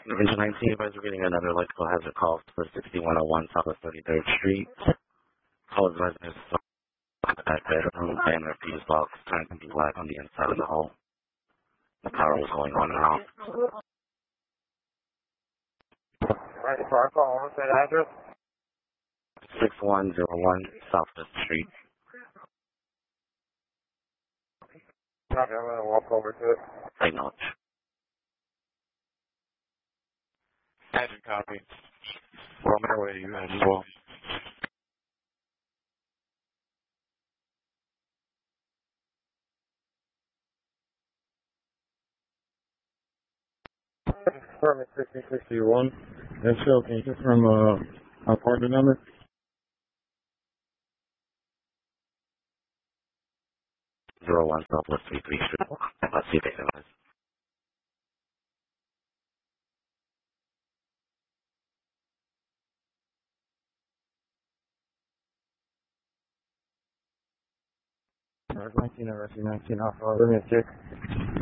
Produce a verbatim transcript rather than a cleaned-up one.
Division nineteen, you guys are getting another electrical hazard call for sixty-one oh one Southwest thirty-third Street. Call residents at the back bedroom and their fuse box turned to be black on the inside of the hole. The power was going on and off. Right, so I call, want to say the address? sixty-one oh one Southwest Street. Okay, I'm going to walk over to it. Acknowledge. Agent copy. We're on our way to you as well. Department sixty sixty-one. Yes, sir. Can you confirm uh, our partner number? Zero one Southwest three three Street. Let's see if they can guys. nineteen, nineteen, nineteen, Alpha, let me check.